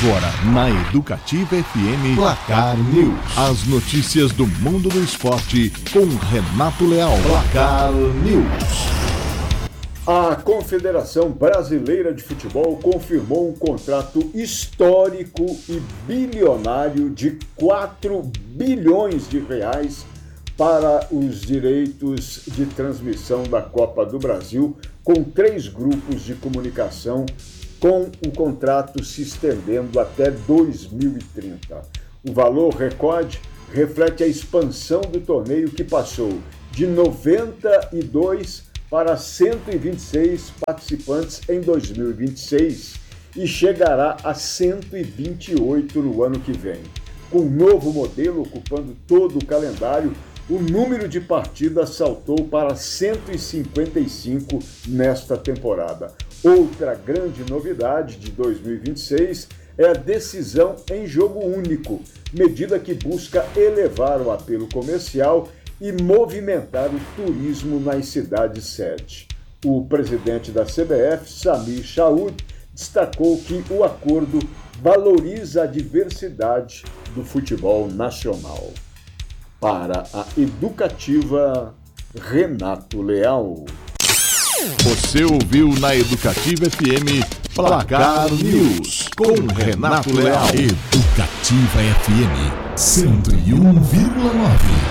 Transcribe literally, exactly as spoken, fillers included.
Agora, na Educativa F M, Placar News. As notícias do mundo do esporte com Renato Leal. Placar News. A Confederação Brasileira de Futebol confirmou um contrato histórico e bilionário de quatro bilhões de reais para os direitos de transmissão da Copa do Brasil, com três grupos de comunicação, com o contrato se estendendo até dois mil e trinta. O valor recorde reflete a expansão do torneio, que passou de noventa e dois para cento e vinte e seis participantes em dois mil e vinte e seis e chegará a cento e vinte e oito no ano que vem. Com o novo modelo ocupando todo o calendário, o número de partidas saltou para cento e cinquenta e cinco nesta temporada. Outra grande novidade de dois mil e vinte e seis é a decisão em jogo único, medida que busca elevar o apelo comercial e movimentar o turismo nas cidades sede. O presidente da C B F, Samir Chaoud, destacou que o acordo valoriza a diversidade do futebol nacional. Para a Educativa, Renato Leal. Você ouviu na Educativa F M Placar News com Renato Leal. Educativa F M cento e um vírgula nove.